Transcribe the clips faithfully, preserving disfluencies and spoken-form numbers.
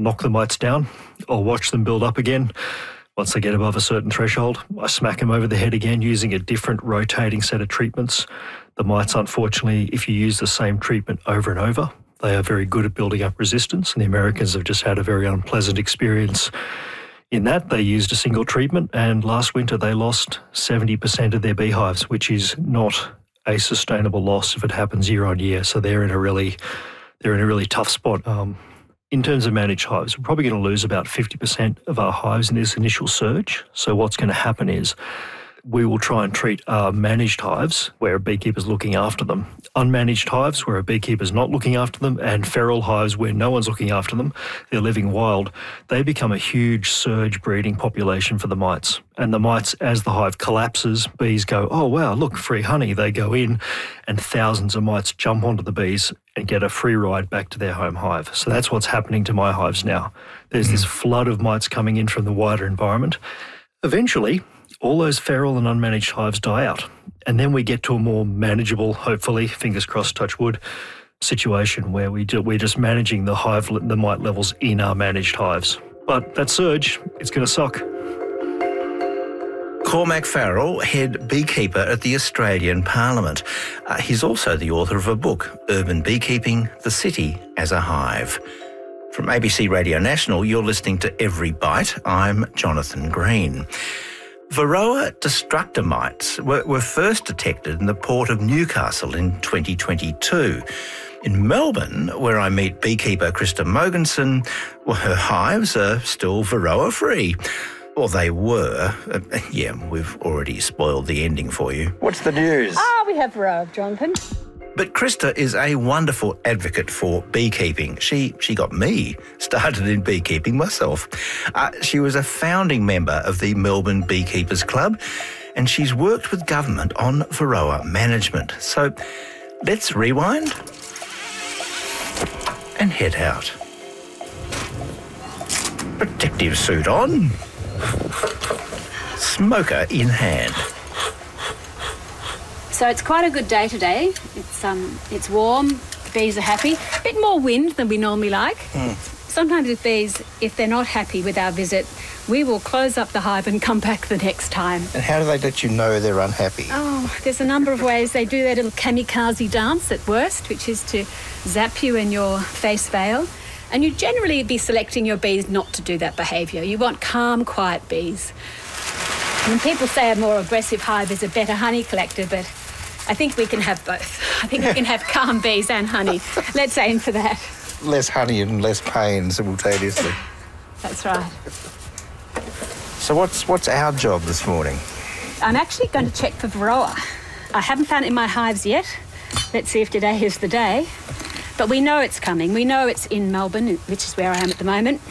knock the mites down. I'll watch them build up again. Once they get above a certain threshold, I smack them over the head again using a different rotating set of treatments. The mites, unfortunately, if you use the same treatment over and over, they are very good at building up resistance, and the Americans have just had a very unpleasant experience in that. They used a single treatment, and last winter they lost seventy percent of their beehives, which is not a sustainable loss if it happens year on year. So they're in a really, they're in a really tough spot. Um, in terms of managed hives, we're probably going to lose about fifty percent of our hives in this initial surge. So what's going to happen is we will try and treat our managed hives where a beekeeper's looking after them, unmanaged hives where a beekeeper's not looking after them, and feral hives where no one's looking after them, they're living wild. They become a huge surge breeding population for the mites. And the mites, as the hive collapses, bees go, oh, wow, look, free honey. They go in and thousands of mites jump onto the bees and get a free ride back to their home hive. So that's what's happening to my hives now. There's mm. this flood of mites coming in from the wider environment. Eventually, all those feral and unmanaged hives die out. And then we get to a more manageable, hopefully, fingers crossed, touch wood, situation where we do, we're just managing the hive, the mite levels in our managed hives. But that surge, it's going to suck. Cormac Farrell, head beekeeper at the Australian Parliament. Uh, he's also the author of a book, Urban Beekeeping, The City as a Hive. From A B C Radio National, you're listening to Every Bite. I'm Jonathan Green. Varroa destructor mites were, were first detected in the port of Newcastle in twenty twenty-two. In Melbourne, where I meet beekeeper Krista Mogensen, well, her hives are still Varroa-free. Well, they were. Uh, yeah, we've already spoiled the ending for you. What's the news? Ah, we have Varroa, Jonathan. But Krista is a wonderful advocate for beekeeping. She she got me started in beekeeping myself. Uh, she was a founding member of the Melbourne Beekeepers Club, and she's worked with government on Varroa management. So let's rewind and head out. Protective suit on, smoker in hand. So it's quite a good day today. It's um, it's warm, the bees are happy. A bit more wind than we normally like. Mm. Sometimes with bees, if they're not happy with our visit, we will close up the hive and come back the next time. And how do they let you know they're unhappy? Oh, there's a number of ways. They do their little kamikaze dance at worst, which is to zap you in your face veil. And you generally be selecting your bees not to do that behaviour. You want calm, quiet bees. And people say a more aggressive hive is a better honey collector, but I think we can have both. I think we can have calm bees and honey. Let's aim for that. Less honey and less pain simultaneously. That's right. So what's what's our job this morning? I'm actually going to check for Varroa. I haven't found it in my hives yet. Let's see if today is the day. But we know it's coming. We know it's in Melbourne, which is where I am at the moment.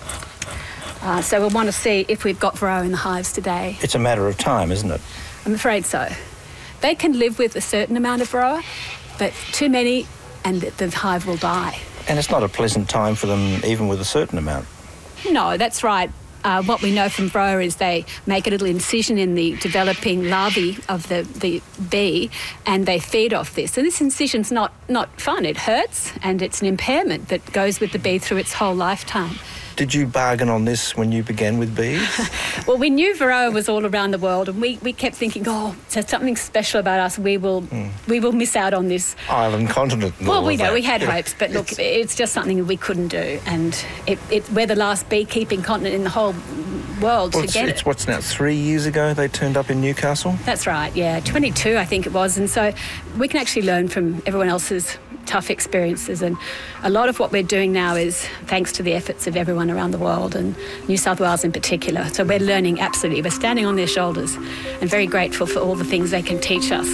Uh, so we'll want to see if we've got Varroa in the hives today. It's a matter of time, isn't it? I'm afraid so. They can live with a certain amount of Varroa, but too many and the hive will die. And it's not a pleasant time for them even with a certain amount. No, that's right. Uh, what we know from Varroa is they make a little incision in the developing larvae of the, the bee and they feed off this. And this incision's not, not fun. It hurts and it's an impairment that goes with the bee through its whole lifetime. Did you bargain on this when you began with bees? Well, we knew Varroa was all around the world and we, we kept thinking, oh, there's something special about us. We will mm. we will miss out on this. Island continent. Well, we know, we had hopes, but look, it's, it's just something that we couldn't do. And it, it, we're the last beekeeping continent in the whole world well, to it's, get it's, it. What's now, three years ago they turned up in Newcastle? That's right, yeah. twenty-two, I think it was. And so we can actually learn from everyone else's tough experiences, and a lot of what we're doing now is thanks to the efforts of everyone around the world and New South Wales in particular. So we're learning absolutely. We're standing on their shoulders and very grateful for all the things they can teach us.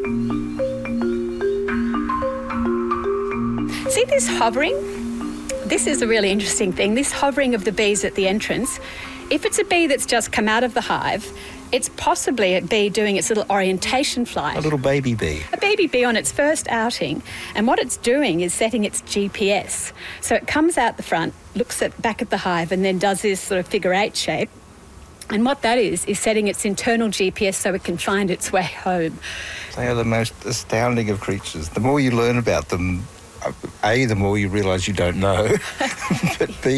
See this hovering? This is a really interesting thing. This hovering of the bees at the entrance, if it's a bee that's just come out of the hive, it's possibly a bee doing its little orientation flight. A little baby bee. A baby bee on its first outing. And what it's doing is setting its G P S. So it comes out the front, looks at back at the hive, and then does this sort of figure eight shape. And what that is, is setting its internal G P S so it can find its way home. They are the most astounding of creatures. The more you learn about them, A, the more you realise you don't know, but B,